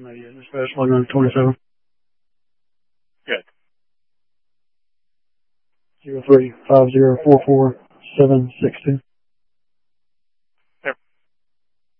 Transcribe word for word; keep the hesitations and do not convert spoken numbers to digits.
know yet. Dispatch log on twenty-seven. Good. Zero three five zero four four seven six two.